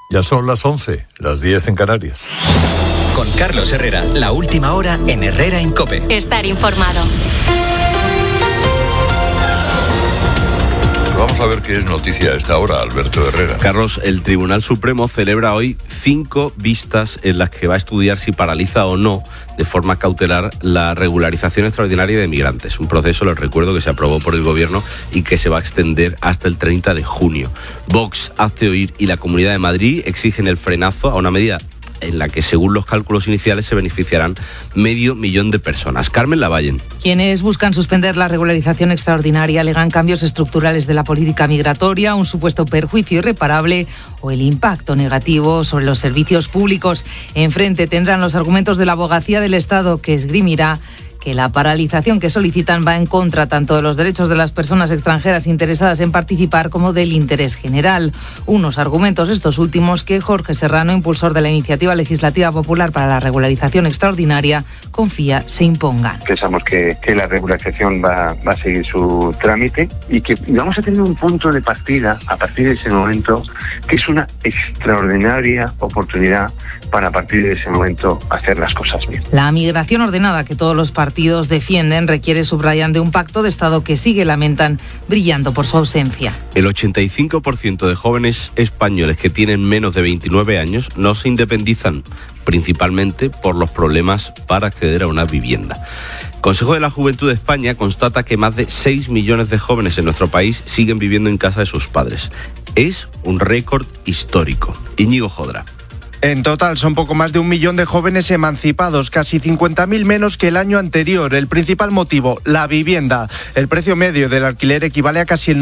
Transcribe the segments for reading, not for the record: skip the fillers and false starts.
Ya son las 11, las 10 en Canarias. Con Carlos Herrera, la última hora en Herrera en COPE. Estar informado. Vamos a ver qué es noticia a esta hora, Alberto Herrera. Carlos, el Tribunal Supremo celebra hoy 5 vistas en las que va a estudiar si paraliza o no de forma cautelar la regularización extraordinaria de migrantes. Un proceso, les recuerdo, que se aprobó por el Gobierno y que se va a extender hasta el 30 de junio. Vox, Hazte Oír y la Comunidad de Madrid exigen el frenazo a una medida en la que, según los cálculos iniciales, se beneficiarán 500.000 de personas. Carmen Lavallen. Quienes buscan suspender la regularización extraordinaria alegan cambios estructurales de la política migratoria, un supuesto perjuicio irreparable o el impacto negativo sobre los servicios públicos. Enfrente tendrán los argumentos de la Abogacía del Estado, que esgrimirá que la paralización que solicitan va en contra tanto de los derechos de las personas extranjeras interesadas en participar como del interés general. Unos argumentos, estos últimos, que Jorge Serrano, impulsor de la Iniciativa Legislativa Popular para la Regularización Extraordinaria, confía se impongan. Pensamos que la regularización va a seguir su trámite y que vamos a tener un punto de partida a partir de ese momento, que es una extraordinaria oportunidad para, a partir de ese momento, hacer las cosas bien. La migración ordenada que todos los partidos defienden requiere, subrayan, de un pacto de Estado que sigue, lamentan, brillando por su ausencia. El 85% de jóvenes españoles que tienen menos de 29 años no se independizan, principalmente por los problemas para acceder a una vivienda. El Consejo de la Juventud de España constata que más de 6 millones de jóvenes en nuestro país siguen viviendo en casa de sus padres. Es un récord histórico. Íñigo Jodra. En total son poco más de 1 millón de jóvenes emancipados, casi 50.000 menos que el año anterior. El principal motivo, la vivienda. El precio medio del alquiler equivale a casi el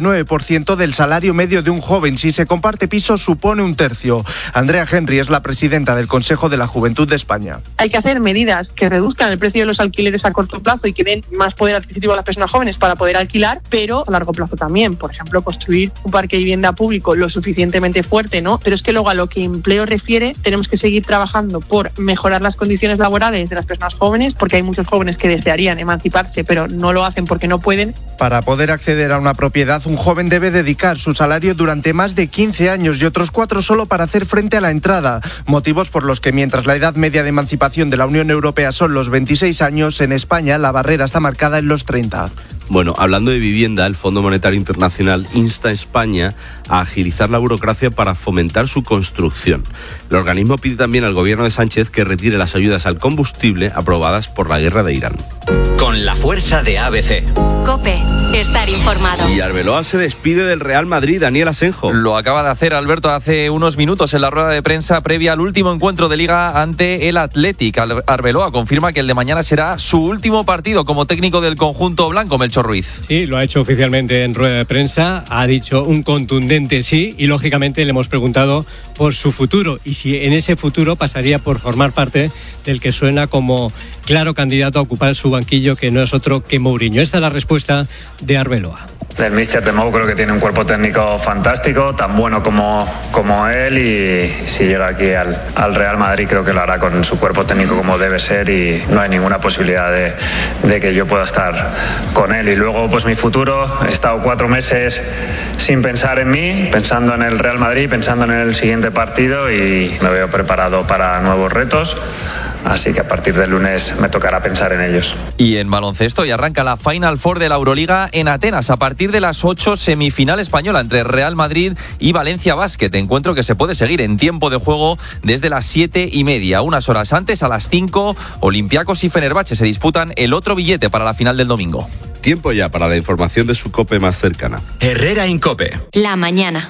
99% del salario medio de un joven. Si se comparte piso, supone un tercio. Andrea Henry es la presidenta del Consejo de la Juventud de España. Hay que hacer medidas que reduzcan el precio de los alquileres a corto plazo y que den más poder adquisitivo a las personas jóvenes para poder alquilar, pero a largo plazo también. Por ejemplo, construir un parque de vivienda público lo suficientemente fuerte, ¿no? Pero es que luego, a lo que empleo refiere, tenemos que seguir trabajando por mejorar las condiciones laborales de las personas jóvenes, porque hay muchos jóvenes que desearían emanciparse, pero no lo hacen porque no pueden. Para poder acceder a una propiedad, un joven debe dedicar su salario durante más de 15 años y otros 4 solo para hacer frente a la entrada. Motivos por los que, mientras la edad media de emancipación de la Unión Europea son los 26 años, en España la barrera está marcada en los 30. Bueno, hablando de vivienda, el Fondo Monetario Internacional insta a España a agilizar la burocracia para fomentar su construcción. El organismo pide también al gobierno de Sánchez que retire las ayudas al combustible aprobadas por la guerra de Irán. Con la fuerza de ABC. COPE, estar informado. Y Arbeloa se despide del Real Madrid, Daniel Asenjo. Lo acaba de hacer Alberto hace unos minutos en la rueda de prensa previa al último encuentro de Liga ante el Athletic. Arbeloa confirma que el de mañana será su último partido como técnico del conjunto blanco, Melchor Ruiz. Sí, lo ha hecho oficialmente en rueda de prensa, ha dicho un contundente sí y lógicamente le hemos preguntado por su futuro y si en ese futuro pasaría por formar parte del que suena como claro candidato a ocupar su banquillo, que no es otro que Mourinho. Esta es la respuesta de Arbeloa. El míster de Mou creo que tiene un cuerpo técnico fantástico, tan bueno como él, y si llega aquí al Real Madrid creo que lo hará con su cuerpo técnico como debe ser y no hay ninguna posibilidad de que yo pueda estar con él. Y luego pues mi futuro, he estado 4 meses sin pensar en mí, pensando en el Real Madrid, pensando en el siguiente partido y me veo preparado para nuevos retos. Así que a partir del lunes me tocará pensar en ellos. Y en baloncesto, y arranca la Final Four de la Euroliga en Atenas. A partir de las 8, semifinal española entre Real Madrid y Valencia Basket. Encuentro que se puede seguir en tiempo de juego desde las 7:30. Unas horas antes, a las 5, Olympiacos y Fenerbahce se disputan el otro billete para la final del domingo. Tiempo ya para la información de su COPE más cercana. Herrera en COPE. La mañana.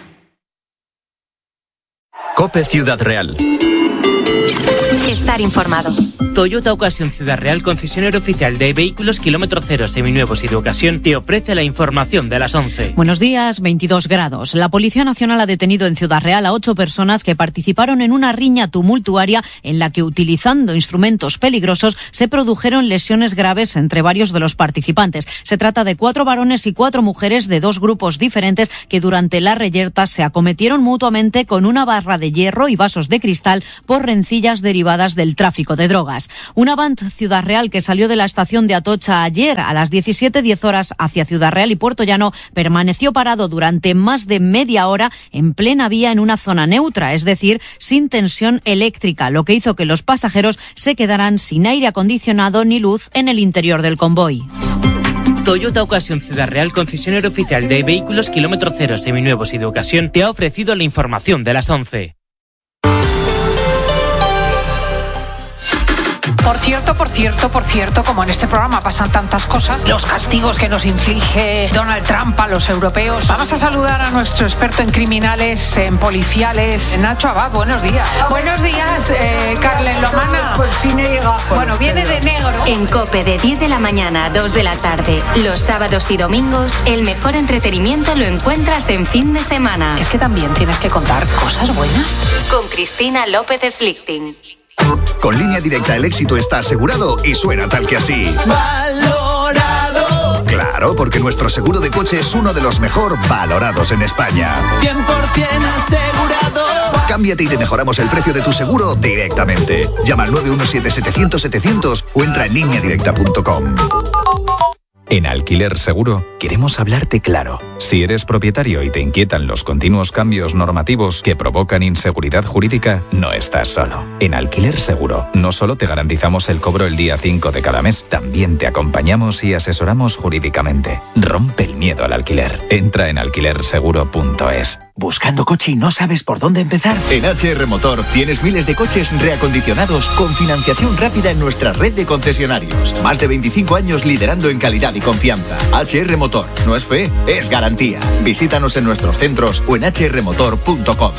COPE Ciudad Real. Estar informado. Toyota Ocasión Ciudad Real, concesionario oficial de vehículos kilómetro cero, seminuevos y de ocasión, te ofrece la información de las 11. Buenos días, 22 grados. La Policía Nacional ha detenido en Ciudad Real a 8 personas que participaron en una riña tumultuaria en la que, utilizando instrumentos peligrosos, se produjeron lesiones graves entre varios de los participantes. Se trata de 4 varones y 4 mujeres de 2 grupos diferentes que durante la reyerta se acometieron mutuamente con una barra de hierro y vasos de cristal por rencillas las derivadas del tráfico de drogas. Una van Ciudad Real que salió de la estación de Atocha ayer a las 17:10 horas hacia Ciudad Real y Puerto Llano permaneció parado durante más de media hora en plena vía en una zona neutra, es decir, sin tensión eléctrica, lo que hizo que los pasajeros se quedaran sin aire acondicionado ni luz en el interior del convoy. Toyota Ocasión Ciudad Real, concesionario oficial de vehículos kilómetro cero, seminuevos y de ocasión, te ha ofrecido la información de las 11. Por cierto, como en este programa pasan tantas cosas, los castigos que nos inflige Donald Trump a los europeos. Vamos a saludar a nuestro experto en criminales, en policiales, Nacho Abad. Buenos días. Buenos días, Carlen Lomana. Por fin he llegado. Bueno, viene de negro. En COPE de 10 de la mañana a 2 de la tarde, los sábados y domingos, el mejor entretenimiento lo encuentras en fin de semana. Es que también tienes que contar cosas buenas. Con Cristina López Slichting. Con Línea Directa el éxito está asegurado y suena tal que así. ¡Valorado! Claro, porque nuestro seguro de coche es uno de los mejor valorados en España. 100% asegurado. Cámbiate y te mejoramos el precio de tu seguro directamente. Llama al 917-700-700 o entra en lineadirecta.com. En Alquiler Seguro queremos hablarte claro. Si eres propietario y te inquietan los continuos cambios normativos que provocan inseguridad jurídica, no estás solo. En Alquiler Seguro no solo te garantizamos el cobro el día 5 de cada mes, también te acompañamos y asesoramos jurídicamente. Rompe el miedo al alquiler. Entra en alquilerseguro.es. ¿Buscando coche y no sabes por dónde empezar? En HR Motor tienes miles de coches reacondicionados con financiación rápida en nuestra red de concesionarios. Más de 25 años liderando en calidad y confianza. HR Motor. No es fe, es garantía. Visítanos en nuestros centros o en hrmotor.com.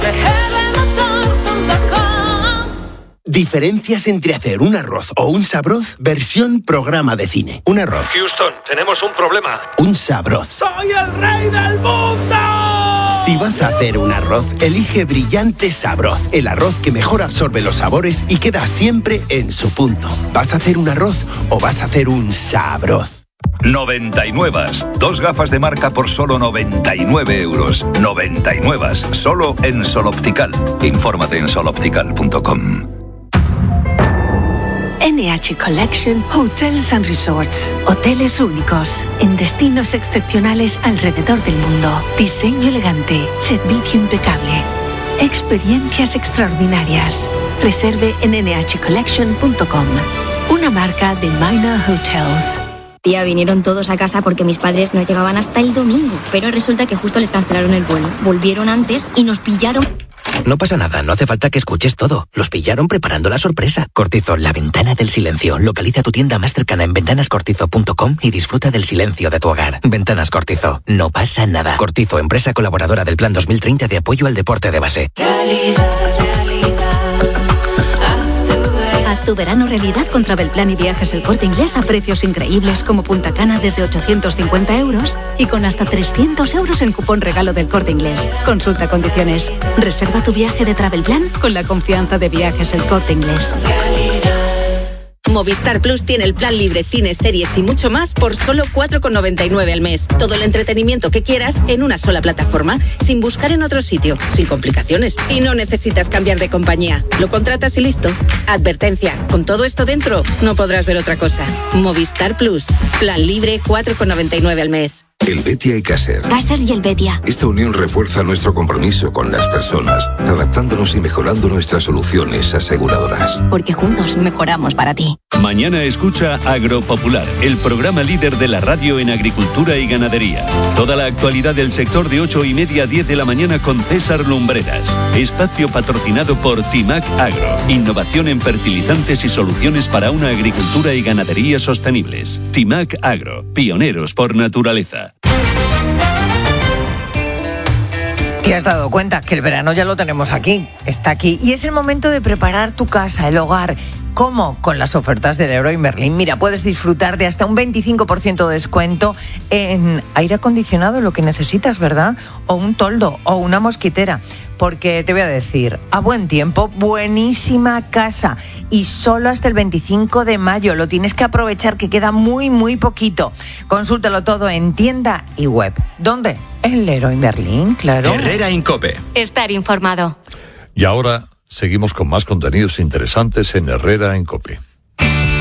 Diferencias entre hacer un arroz o un sabroz versión programa de cine. Un arroz. Houston, tenemos un problema. Un sabroz. ¡Soy el rey del mundo! Si vas a hacer un arroz, elige Brillante Sabroz, el arroz que mejor absorbe los sabores y queda siempre en su punto. ¿Vas a hacer un arroz o vas a hacer un sabroz? 99. 2 gafas de marca por solo 99 euros. 99. Solo en Sol Optical. Infórmate en soloptical.com. NH Collection Hotels and Resorts. Hoteles únicos, en destinos excepcionales alrededor del mundo. Diseño elegante, servicio impecable. Experiencias extraordinarias. Reserve en nhcollection.com. Una marca de Minor Hotels. Tía, vinieron todos a casa porque mis padres no llegaban hasta el domingo. Pero resulta que justo les cancelaron el vuelo. Volvieron antes y nos pillaron. No pasa nada, no hace falta que escuches todo. Los pillaron preparando la sorpresa. Cortizo, la ventana del silencio. Localiza tu tienda más cercana en ventanascortizo.com y disfruta del silencio de tu hogar. Ventanas Cortizo, no pasa nada. Cortizo, empresa colaboradora del Plan 2030 de apoyo al deporte de base. Haz tu verano realidad con Travelplan y Viajes El Corte Inglés a precios increíbles como Punta Cana desde 850 euros y con hasta 300 euros en cupón regalo del Corte Inglés. Consulta condiciones. Reserva tu viaje de Travelplan con la confianza de Viajes El Corte Inglés. Movistar Plus tiene el plan libre, cines, series y mucho más por solo 4,99 al mes. Todo el entretenimiento que quieras en una sola plataforma, sin buscar en otro sitio, sin complicaciones. Y no necesitas cambiar de compañía. Lo contratas y listo. Advertencia, con todo esto dentro, no podrás ver otra cosa. Movistar Plus, plan libre, 4,99 al mes. El Betia y Caser. Caser y el Betia. Esta unión refuerza nuestro compromiso con las personas, adaptándonos y mejorando nuestras soluciones aseguradoras. Porque juntos mejoramos para ti. Mañana escucha Agropopular, el programa líder de la radio en agricultura y ganadería. Toda la actualidad del sector de 8:30 a 10 de la mañana con César Lumbreras. Espacio patrocinado por Timac Agro. Innovación en fertilizantes y soluciones para una agricultura y ganadería sostenibles. Timac Agro, pioneros por naturaleza. ¿Te has dado cuenta que el verano ya lo tenemos aquí? Está aquí. Y es el momento de preparar tu casa, el hogar. ¿Cómo? Con las ofertas del Leroy Merlin. Mira, puedes disfrutar de hasta un 25% de descuento en aire acondicionado, lo que necesitas, ¿verdad? O un toldo o una mosquitera. Porque te voy a decir, a buen tiempo, buenísima casa. Y solo hasta el 25 de mayo. Lo tienes que aprovechar, que queda muy, muy poquito. Consúltalo todo en tienda y web. ¿Dónde? En Leroy Merlin, claro. Herrera Incope. Estar informado. Y ahora, Seguimos con más contenidos interesantes en Herrera en COPE.